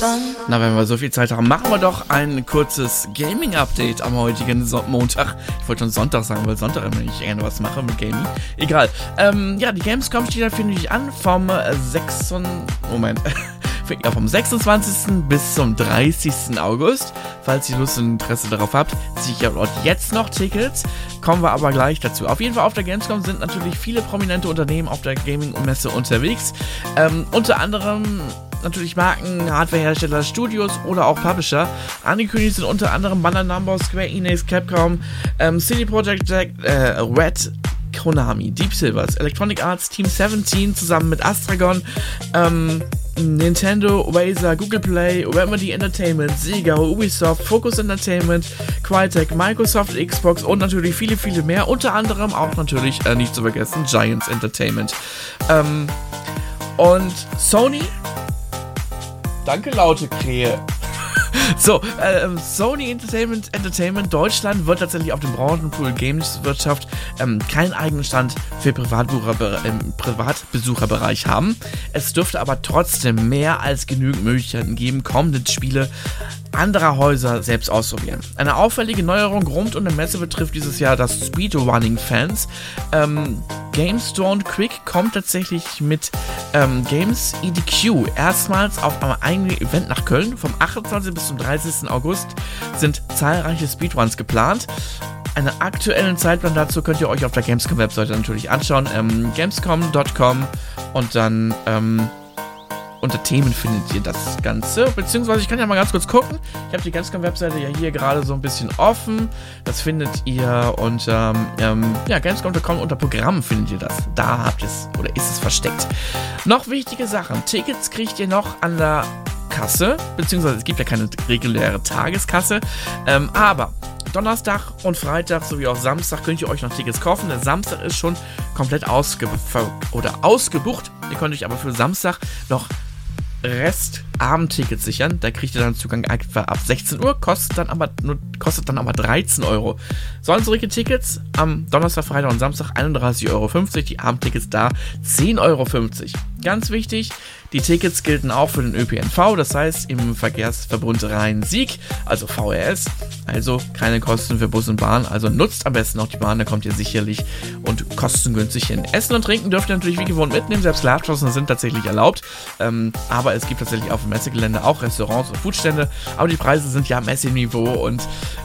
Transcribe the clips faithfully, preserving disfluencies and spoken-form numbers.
Na, wenn wir so viel Zeit haben, machen wir doch ein kurzes Gaming-Update am heutigen so- Montag. Ich wollte schon Sonntag sagen, weil Sonntag immer nicht gerne was mache mit Gaming. Egal. Ähm, ja, die Gamescom steht da, finde ich, an vom äh, sechs. Moment. Ja, vom sechsundzwanzigsten bis zum dreißigsten August. Falls ihr Lust und Interesse darauf habt, ziehe ich dort jetzt noch Tickets. Kommen wir aber gleich dazu. Auf jeden Fall auf der Gamescom sind natürlich viele prominente Unternehmen auf der Gaming-Messe unterwegs. Ähm, unter anderem natürlich Marken, Hardwarehersteller, Studios oder auch Publisher. Angekündigt sind unter anderem Bandai Namco, Square Enix, Capcom, ähm, C D Projekt äh, Red, Konami, Deep Silvers, Electronic Arts, Team siebzehn zusammen mit Astragon, ähm, Nintendo, Razer, Google Play, Remedy Entertainment, Sega, Ubisoft, Focus Entertainment, Crytek, Microsoft, Xbox und natürlich viele, viele mehr. Unter anderem auch natürlich, äh, nicht zu vergessen, Giants Entertainment. Ähm, und Sony, danke laute Krähe. So, ähm, Sony Entertainment Entertainment Deutschland wird tatsächlich auf dem Branchenpool Games-Wirtschaft ähm, keinen eigenen Stand für Privatbesucher, im Privatbesucherbereich haben. Es dürfte aber trotzdem mehr als genügend Möglichkeiten geben, kommende Spiele anderer Häuser selbst ausprobieren. Eine auffällige Neuerung rund um die Messe betrifft dieses Jahr das Speedrunning-Fans. Ähm, GameStone Quick kommt tatsächlich mit ähm, Games E D Q erstmals auf einem eigenen Event nach Köln. Vom achtundzwanzigsten bis zum dreißigsten August sind zahlreiche Speedruns geplant. Einen aktuellen Zeitplan dazu könnt ihr euch auf der Gamescom-Webseite natürlich anschauen. Ähm, gamescom punkt com und dann ähm, unter Themen findet ihr das Ganze, beziehungsweise ich kann ja mal ganz kurz gucken. Ich habe die Gamescom-Webseite ja hier gerade so ein bisschen offen. Das findet ihr unter, ähm, ja, gamescom punkt com, unter Programm findet ihr das. Da habt ihr es, oder ist es versteckt. Noch wichtige Sachen. Tickets kriegt ihr noch an der Kasse, beziehungsweise es gibt ja keine reguläre Tageskasse, ähm, aber Donnerstag und Freitag sowie auch Samstag könnt ihr euch noch Tickets kaufen. Der Samstag ist schon komplett ausge- oder ausgebucht. Ihr könnt euch aber für Samstag noch Rest-Abendtickets sichern. Da kriegt ihr dann Zugang etwa ab sechzehn Uhr, kostet dann aber, nur, kostet dann aber dreizehn Euro. Sonstige Tickets am Donnerstag, Freitag und Samstag einunddreißig Euro fünfzig, die Abendtickets da zehn Euro fünfzig. Ganz wichtig, die Tickets gelten auch für den Ö P N V, das heißt im Verkehrsverbund Rhein-Sieg, also V R S, also keine Kosten für Bus und Bahn, also nutzt am besten auch die Bahn, da kommt ihr sicherlich und kostengünstig hin. Essen und Trinken dürft ihr natürlich wie gewohnt mitnehmen, selbst Ladeschlossen sind tatsächlich erlaubt, ähm, aber es gibt tatsächlich auf dem Messegelände auch Restaurants und Foodstände, aber die Preise sind ja Messeniveau und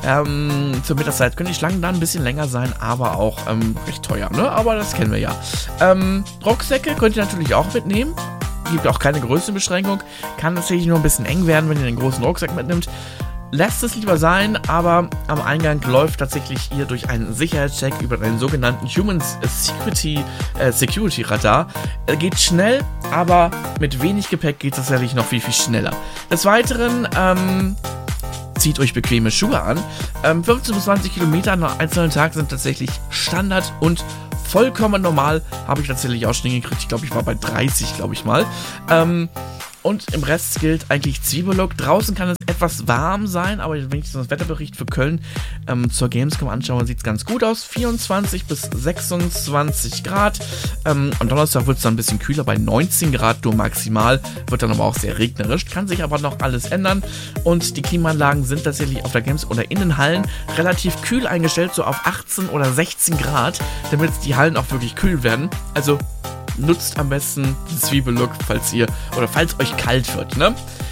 ähm, zur Mittagszeit können die Schlangen dann ein bisschen länger sein, aber auch ähm, recht teuer, ne? Aber das kennen wir ja. Ähm, Rucksäcke könnt ihr natürlich auch mitnehmen. Gibt auch keine Größenbeschränkung. Kann tatsächlich nur ein bisschen eng werden, wenn ihr den großen Rucksack mitnimmt. Lasst es lieber sein, aber am Eingang läuft tatsächlich ihr durch einen Sicherheitscheck über einen sogenannten Human Security, äh, Security Radar. Er geht schnell, aber mit wenig Gepäck geht es tatsächlich noch viel, viel schneller. Des Weiteren, ähm, zieht euch bequeme Schuhe an. Ähm, fünfzehn bis zwanzig Kilometer an einem einzelnen Tag sind tatsächlich Standard und vollkommen normal. Habe ich tatsächlich auch schon hingekriegt. Ich glaube, ich war bei dreißig, glaube ich mal. Ähm, und im Rest gilt eigentlich Zwiebellook. Draußen kann es etwas warm sein, aber wenn ich so das Wetterbericht für Köln ähm, zur Gamescom anschaue, sieht es ganz gut aus. vierundzwanzig bis sechsundzwanzig Grad. Ähm, am Donnerstag wird es dann ein bisschen kühler, bei neunzehn Grad nur maximal. Wird dann aber auch sehr regnerisch. Kann sich aber noch alles ändern. Und die Klimaanlagen sind tatsächlich auf der Gamescom oder in den Hallen relativ kühl eingestellt, so auf achtzehn oder sechzehn Grad, damit die Hallen auch wirklich kühl werden. Also nutzt am besten den Zwiebellook, falls ihr oder falls euch kalt wird, ne?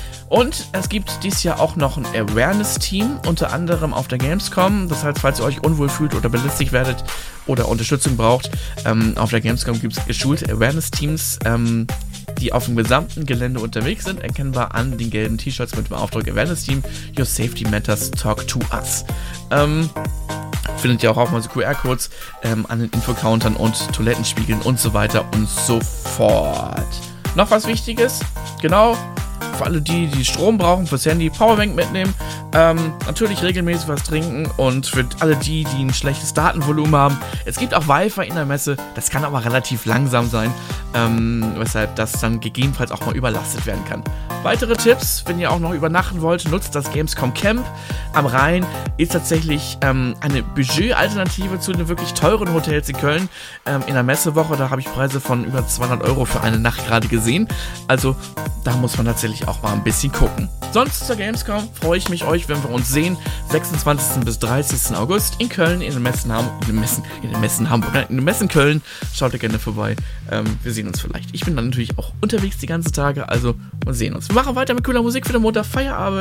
Und es gibt dieses Jahr auch noch ein Awareness-Team, unter anderem auf der Gamescom. Das heißt, falls ihr euch unwohl fühlt oder belästigt werdet oder Unterstützung braucht, ähm, auf der Gamescom gibt es geschulte Awareness-Teams, ähm, die auf dem gesamten Gelände unterwegs sind, erkennbar an den gelben T-Shirts mit dem Aufdruck Awareness-Team, Your Safety Matters, Talk to Us. Ähm, findet ihr auch auf mal so Q R-Codes ähm, an den Infocountern und Toilettenspiegeln und so weiter und so fort. Noch was Wichtiges, genau, für alle die, die Strom brauchen fürs Handy, Powerbank mitnehmen, ähm, natürlich regelmäßig was trinken und für alle die, die ein schlechtes Datenvolumen haben, es gibt auch Wi-Fi in der Messe, das kann aber relativ langsam sein, ähm, weshalb das dann gegebenenfalls auch mal überlastet werden kann. Weitere Tipps, wenn ihr auch noch übernachten wollt, nutzt das Gamescom Camp am Rhein, ist tatsächlich ähm, eine Budget-Alternative zu den wirklich teuren Hotels in Köln. Ähm, in der Messewoche, da habe ich Preise von über zweihundert Euro für eine Nacht gerade gesehen, also da muss man tatsächlich natürlich auch mal ein bisschen gucken. Sonst zur Gamescom freue ich mich euch, wenn wir uns sehen. sechsundzwanzigsten bis dreißigsten August in Köln, in den Messen Hamburg, in den Messen, in den Messen Hamburg, nein, in den Messen Köln. Schaut da gerne vorbei. Ähm, wir sehen uns vielleicht. Ich bin dann natürlich auch unterwegs die ganzen Tage, also wir sehen uns. Wir machen weiter mit cooler Musik für den Montag, Feierabend.